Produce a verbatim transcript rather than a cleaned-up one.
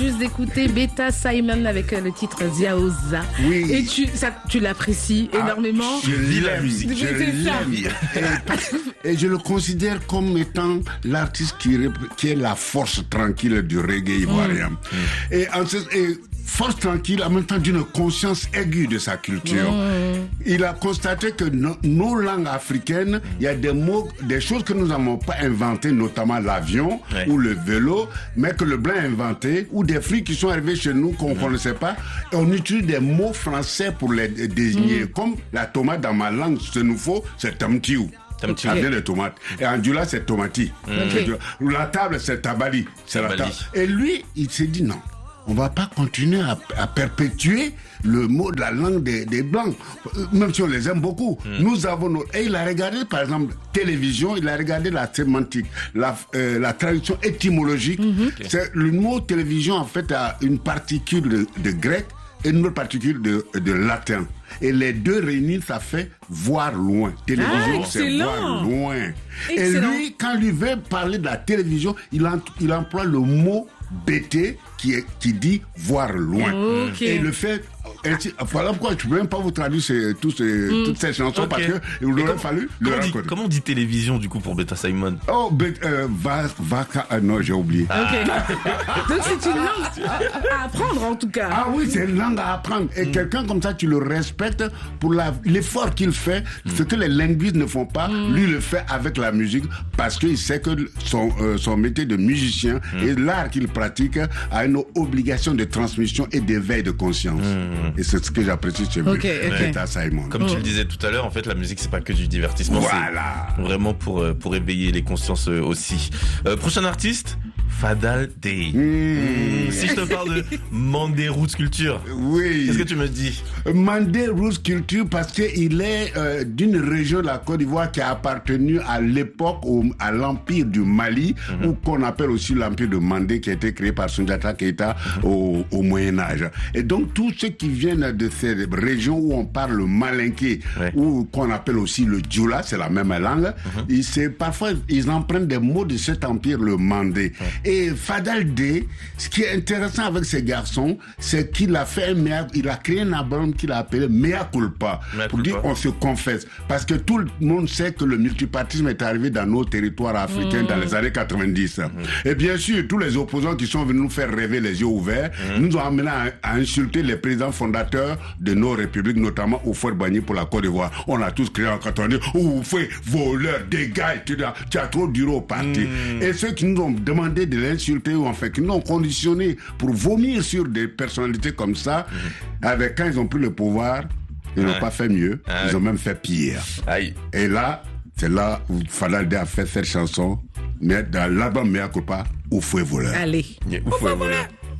juste d'écouter Beta Simon avec le titre Ziaoza. Oui. Et tu, ça, tu l'apprécies ah, énormément. Je lis la musique. Je l'aime. Et, et je le considère comme étant l'artiste qui, qui est la force tranquille du reggae ivoirien. Mmh. Et, en, et force tranquille, en même temps d'une conscience aiguë de sa culture. Mmh. Il a constaté que no, nos langues africaines, il y a des mots, des choses que nous n'avons pas inventées, notamment l'avion ouais. ou le vélo, mais que le blanc a inventé, ou des fruits qui sont arrivés chez nous qu'on ne mmh. connaissait pas. Et on utilise des mots français pour les désigner. Mmh. Comme la tomate dans ma langue, ce nous faut, c'est tamtiou. Ça vient de tomates. Et en djoula, c'est tomati. Mmh. La table, c'est tabali. C'est la table. Et lui, il s'est dit non. On ne va pas continuer à, à perpétuer le mot de la langue des, des Blancs, même si on les aime beaucoup. Mm. Nous avons nos... Et il a regardé, par exemple, télévision, il a regardé la sémantique, la, euh, la traduction étymologique. Mm-hmm. Okay. C'est, le mot télévision, en fait, a une particule de, de grec et une autre particule de, de latin. Et les deux réunis, ça fait voir loin. Télévision, ah, c'est voir loin. Excellent. Et lui, quand lui veut parler de la télévision, il, en, il emploie le mot B T qui, est, qui dit voir loin. Okay. Et le fait... Voilà pourquoi je ne peux même pas vous traduire ces, tous ces, mm. toutes ces chansons okay. parce qu'il aurait com- fallu comment, le dit, comment on dit télévision du coup pour Beta Simon? Oh, bet, euh, va, va, euh, non, j'ai oublié. Ah. Okay. Donc c'est une langue à, à apprendre en tout cas. Ah oui, c'est une langue à apprendre. Et mm. quelqu'un comme ça, tu le respectes pour la, l'effort qu'il fait, mm. ce que les linguistes ne font pas, mm. lui le fait avec la musique parce qu'il sait que son, euh, son métier de musicien mm. et l'art qu'il pratique a une obligation de transmission et d'éveil de conscience. Mm. Et c'est ce que j'apprécie chez lui. Okay, okay. Simon. Comme oh. tu le disais tout à l'heure, en fait, la musique, c'est pas que du divertissement. Voilà. C'est vraiment pour, pour éveiller les consciences aussi. Euh, prochain artiste, Fadal Dey. Mmh. Mmh. Si je te parle de Mandé Roots Culture, oui. Qu'est-ce que tu me dis? Mandé Roots Culture parce qu'il est euh, d'une région de la Côte d'Ivoire qui a appartenu à l'époque au, à l'empire du Mali, mmh. ou qu'on appelle aussi l'empire de Mandé, qui a été créé par Soundiata Keita mmh. au, au Moyen-Âge. Et donc, tous ceux qui viennent de ces régions où on parle le malinké, ouais. ou qu'on appelle aussi le djoula, c'est la même langue, mmh. et c'est, parfois, ils empruntent des mots de cet empire, le Mandé. Ouais. Et Fadal Dey, ce qui est intéressant avec ces garçons, c'est qu'il a fait un mea, il a créé un album qu'il a appelé Mea Culpa, Mea pour culpa. dire on se confesse. Parce que tout le monde sait que le multipartisme est arrivé dans nos territoires africains mmh. dans les années quatre-vingt-dix. Mmh. Et bien sûr, tous les opposants qui sont venus nous faire rêver les yeux ouverts, mmh. nous ont amené à, à insulter les présidents fondateurs de nos républiques, notamment Houphouët-Boigny pour la Côte d'Ivoire. On a tous crié en quatre-vingt-dix, Houphouët, voleur, dégâts, et cetera. Tu as trop duré au parti. Mmh. Et ceux qui nous ont demandé de l'insulter, ou en fait, qui nous ont conditionné pour vomir sur des personnalités comme ça, mmh. avec quand ils ont pris le pouvoir, ils ouais. n'ont pas fait mieux, ah, ils ont ouais. même fait pire. Aïe. Et là, c'est là où Fadal Dey a fait cette chanson, mais dans l'album Mea Culpa, Houphouët voleur. Allez. Houphouët voleur.